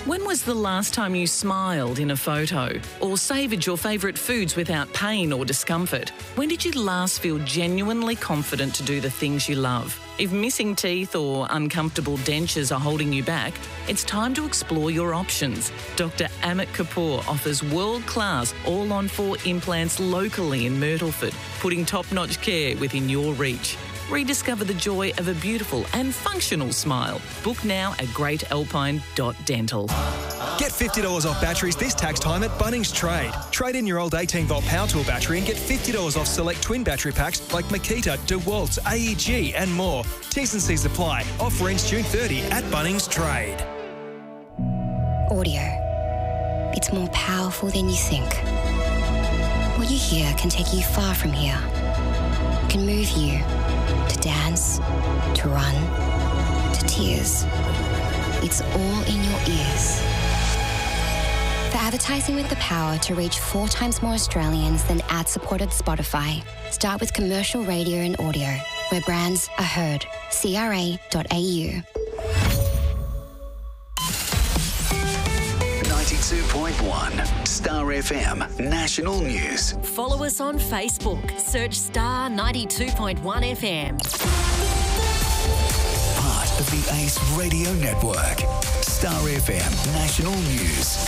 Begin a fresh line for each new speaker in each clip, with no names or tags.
When was the last time you smiled in a photo or savoured your favourite foods without pain or discomfort? When did you last feel genuinely confident to do the things you love? If missing teeth or uncomfortable dentures are holding you back, it's time to explore your options. Dr. Amit Kapoor offers world-class all-on-4 implants locally in Myrtleford, putting top-notch care within your reach. Rediscover the joy of a beautiful and functional smile. Book now at greatalpine.dental.
Get $50 off batteries this tax time at Bunnings Trade. Trade in your old 18-volt power tool battery and get $50 off select twin battery packs like Makita, DeWalt's, AEG and more. T's and C's apply. Offer ends June 30 at Bunnings Trade.
Audio. It's more powerful than you think. What you hear can take you far from here. It can move you to dance, to run, to tears. It's all in your ears. For advertising with the power to reach 4 times more Australians than ad-supported Spotify, start with commercial radio and audio, where brands are heard. CRA.au.
92.1 Star FM National News.
Follow us on Facebook. Search Star 92.1 FM.
Part of the Ace Radio Network. Star FM National News.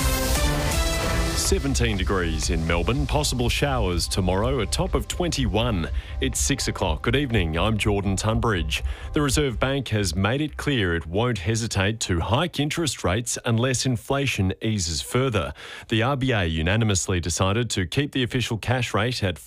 17 degrees in Melbourne. Possible showers tomorrow, a top of 21. It's 6 o'clock. Good evening. I'm Jordan Tunbridge. The Reserve Bank has made it clear it won't hesitate to hike interest rates unless inflation eases further. The RBA unanimously decided to keep the official cash rate at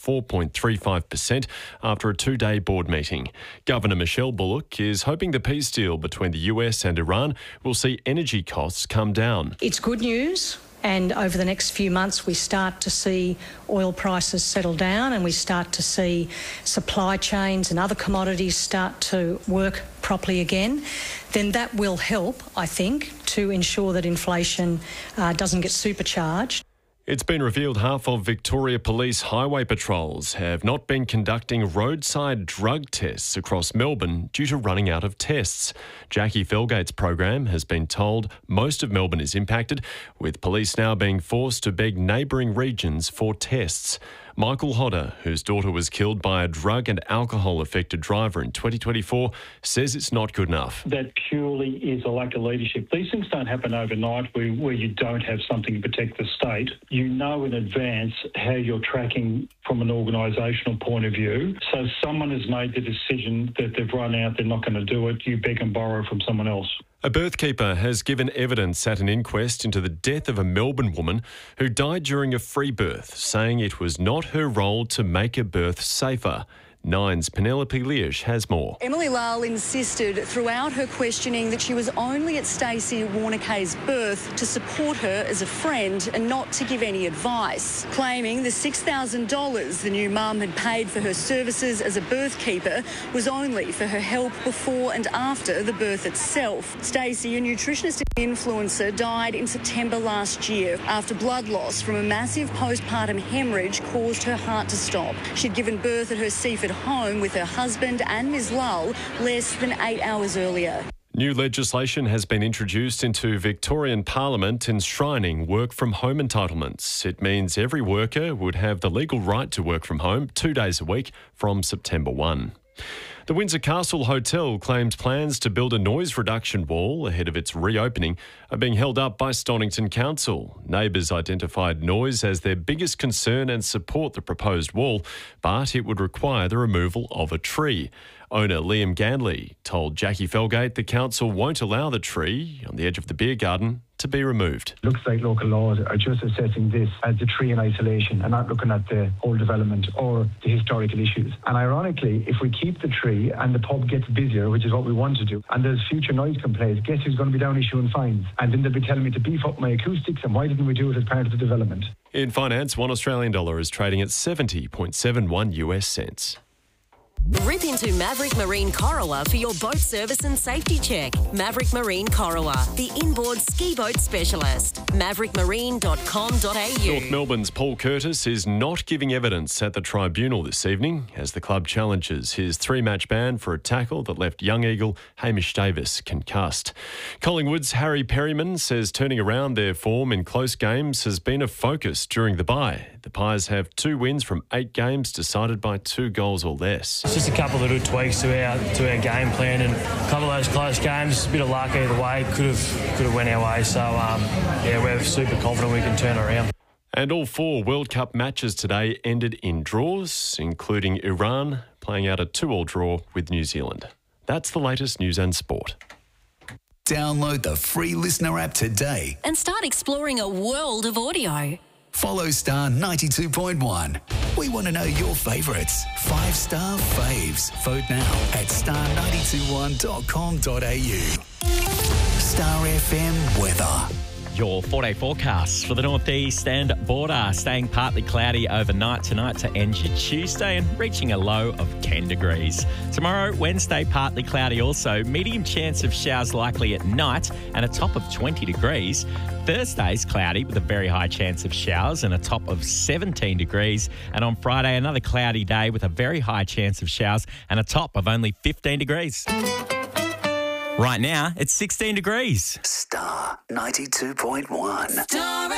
4.35% after a 2-day board meeting. Governor Michelle Bullock is hoping the peace deal between the US and Iran will see energy costs come down.
It's good news. And over the next few months, we start to see oil prices settle down and we start to see supply chains and other commodities start to work properly again, then that will help, I think, to ensure that inflation doesn't get supercharged.
It's been revealed half of Victoria Police highway patrols have not been conducting roadside drug tests across Melbourne due to running out of tests. Jackie Felgate's program has been told most of Melbourne is impacted, with police now being forced to beg neighbouring regions for tests. Michael Hodder, whose daughter was killed by a drug and alcohol-affected driver in 2024, says it's not good enough.
That purely is a lack of leadership. These things don't happen overnight where you don't have something to protect the state. You know in advance how you're tracking from an organisational point of view. So someone has made the decision that they've run out, they're not going to do it, you beg and borrow from someone else.
A birthkeeper has given evidence at an inquest into the death of a Melbourne woman who died during a free birth, saying it was not her role to make a birth safer. Nine's Penelope Leash has more.
Emily Lyle insisted throughout her questioning that she was only at Stacey Warner-Kay's birth to support her as a friend and not to give any advice, claiming the $6,000 the new mum had paid for her services as a birthkeeper was only for her help before and after the birth itself. Stacey, a nutritionist and influencer, died in September last year after blood loss from a massive postpartum hemorrhage caused her heart to stop. She'd given birth at her Seaford home with her husband and Ms. Lull less than 8 hours earlier.
New legislation has been introduced into Victorian Parliament enshrining work-from-home entitlements. It means every worker would have the legal right to work from home 2 days a week from September 1. The Windsor Castle Hotel claims plans to build a noise reduction wall ahead of its reopening are being held up by Stonington Council. Neighbours identified noise as their biggest concern and support the proposed wall, but it would require the removal of a tree. Owner Liam Ganley told Jackie Felgate the council won't allow the tree on the edge of the beer garden to be removed.
Looks like local laws are just assessing this as the tree in isolation and not looking at the whole development or the historical issues. And ironically, if we keep the tree and the pub gets busier, which is what we want to do, and there's future noise complaints, guess who's going to be down issuing fines? And then they'll be telling me to beef up my acoustics, and why didn't we do it as part of the development?
In finance, $1 Australian dollar is trading at 70.71 US cents.
Rip into Maverick Marine Corowa for your boat service and safety check. Maverick Marine Corowa, the inboard ski boat specialist. maverickmarine.com.au.
North Melbourne's Paul Curtis is not giving evidence at the tribunal this evening as the club challenges his 3-match ban for a tackle that left young Eagle Hamish Davis concussed. Collingwood's Harry Perryman says turning around their form in close games has been a focus during the bye. The Pies have 2 wins from 8 games decided by 2 goals or less.
It's just a couple of little tweaks to our game plan, and a couple of those close games, a bit of luck either way, could have went our way. So we're super confident we can turn it around.
And all 4 World Cup matches today ended in draws, including Iran playing out a 2-2 draw with New Zealand. That's the latest news and sport.
Download the free Listener app today
And start exploring a world of audio.
Follow Star 92.1. We want to know your favourites. 5-star faves. Vote now at star921.com.au. Star FM weather.
Your 4-day forecasts for the northeast and border. Staying partly cloudy overnight tonight to end your Tuesday and reaching a low of 10 degrees. Tomorrow, Wednesday, partly cloudy also. Medium chance of showers likely at night and a top of 20 degrees. Thursday's cloudy with a very high chance of showers and a top of 17 degrees. And on Friday, another cloudy day with a very high chance of showers and a top of only 15 degrees. Right now, it's 16 degrees.
Star 92.1.
Star